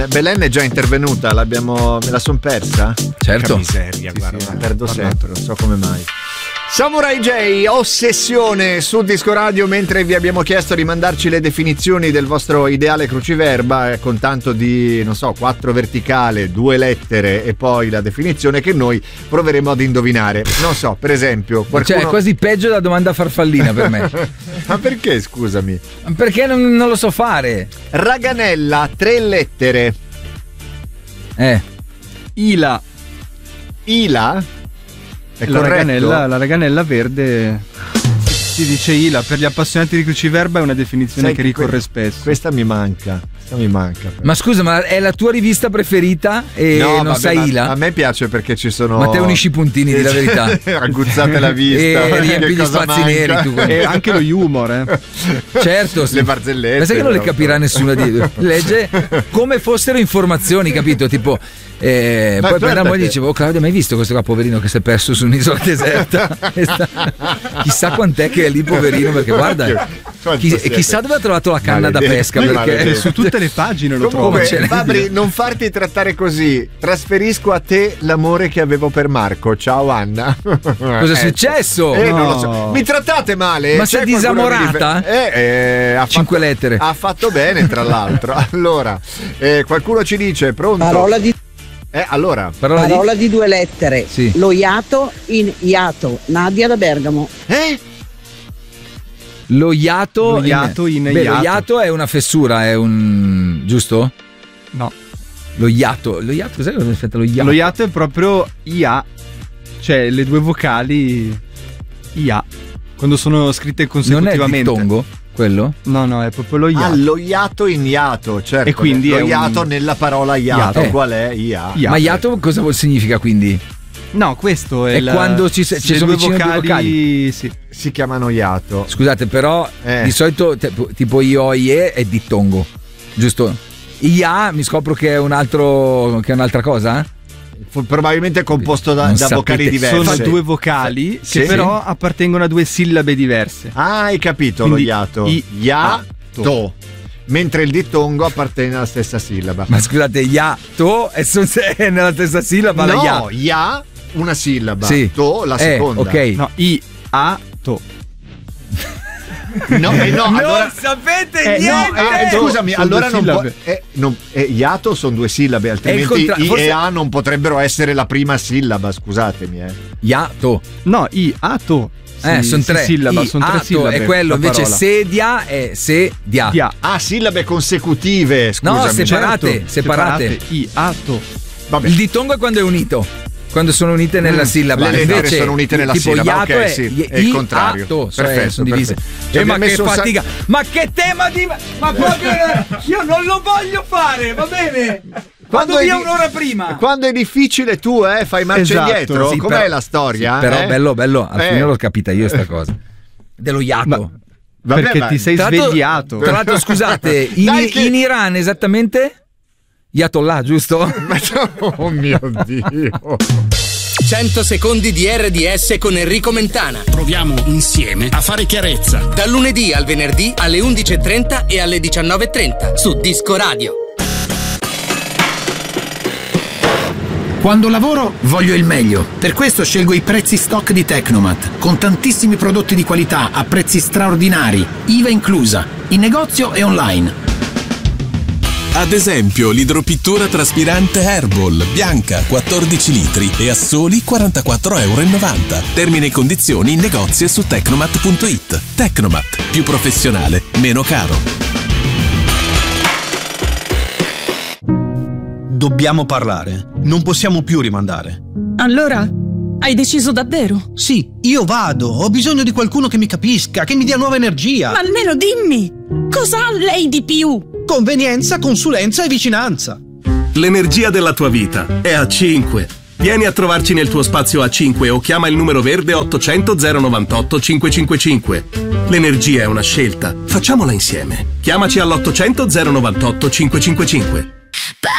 Belen è già intervenuta, me la son persa? Certo. Che miseria, guarda, la perdo sempre, non so come mai. Samurai J, ossessione su Disco Radio, mentre vi abbiamo chiesto di mandarci le definizioni del vostro ideale cruciverba, con tanto di, 4 verticale, 2 lettere e poi la definizione che noi proveremo ad indovinare. Non so, per esempio, qualcuno... Cioè, è quasi peggio della domanda farfallina per me. Ma perché, scusami? Perché non lo so fare. Raganella, 3 lettere. Ila. È la raganella verde si dice Ila. Per gli appassionati di cruciverba è una definizione che ricorre spesso. Questa mi manca. Ma scusa, ma è la tua rivista preferita e non sai Ila? A me piace perché ci sono. Ma te unisci i puntini, di la verità. Agguzzate la vista e riempi gli spazi neri tu. E anche lo humor, Certo, le barzellette. Ma sai che non le capirà nessuno di legge come fossero informazioni, capito? Tipo poi prendiamo e dicevo: Claudia, mai visto questo qua poverino che si è perso su un'isola deserta? Chissà quant'è che è lì poverino, perché guarda, chissà dove ha trovato la canna da pesca, perché su tutte le pagine lo trovo. Fabri, non farti trattare così. Trasferisco a te l'amore che avevo per Marco. Ciao Anna. Cosa è successo? Non lo so. Mi trattate male? Ma sei disamorata? 5 lettere. Ha fatto bene, tra l'altro. Allora, qualcuno ci dice: pronto? Parola di 2 lettere. Sì. Lo iato in iato. Nadia da Bergamo. Lo iato in iato. Lo iato è una fessura, è un. Giusto? No. Lo iato cos'è? Aspetta, lo iato. Lo iato è proprio IA, cioè le 2 vocali IA, quando sono scritte consecutivamente. Non è dittongo quello? No, è proprio lo iato. Lo iato in iato, certo. E quindi lo iato nella parola iato. Qual è? IA. Ma iato cosa significa quindi? No, questo è quando ci sono 2 vocali. Sì. Si chiamano iato. Scusate, però di solito tipo io ie è dittongo, giusto? IA mi scopro che è un'altra cosa? Probabilmente è composto da vocali diverse. Sono 2 vocali che però appartengono a 2 sillabe diverse. Ah, hai capito. Quindi, lo iato. Iato. Mentre il dittongo appartiene alla stessa sillaba. Ma scusate, iato è nella stessa sillaba? No, ia una sillaba, to la seconda. Ok. No, iato. No, allora non sapete niente. Scusami, allora non può. Iato sono 2 sillabe, altrimenti I e A non potrebbero essere la prima sillaba. Scusatemi. Iato. No, iato. Sono 3 sillabe, sono 3 sillabe. È quello, invece parola. Sedia è sedia. Sillabe consecutive, scusami. No, separate. Iato. Vabbè. Il dittongo è quando è unito. Quando sono unite nella sillaba. Le lettere invece sono unite nella tipo sillaba. Iato è il contrario. Perfetto, sono divise. Ma che fatica. Ma che tema di. Ma proprio. Io non lo voglio fare, va bene? Quando via un'ora prima. Quando è difficile tu fai marcia indietro. Sì, com'è la storia? Sì, però bello, alla fine l'ho capita io sta cosa. Dello iato. Perché ti sei svegliato. Tra l'altro, scusate, in Iran esattamente Yatollah, giusto? Oh mio Dio. 100 secondi di RDS con Enrico Mentana. Proviamo insieme a fare chiarezza. Dal lunedì al venerdì alle 11:30 e alle 19:30 su Disco Radio. Quando lavoro voglio il meglio, per questo scelgo i prezzi stock di Tecnomat, con tantissimi prodotti di qualità a prezzi straordinari, IVA inclusa, in negozio e online. Ad esempio l'idropittura traspirante Herbal, bianca, 14 litri e a soli €44,90. Termini e condizioni in negozio e su tecnomat.it. Tecnomat, più professionale, meno caro. Dobbiamo parlare. Non possiamo più rimandare. Allora, hai deciso davvero? Sì, io vado. Ho bisogno di qualcuno che mi capisca, che mi dia nuova energia. Ma almeno dimmi, cosa ha lei di più? Convenienza, consulenza e vicinanza. L'energia della tua vita è A5. Vieni a trovarci nel tuo spazio A5 o chiama il numero verde 800 098 555. L'energia è una scelta. Facciamola insieme. Chiamaci all'800 098 555.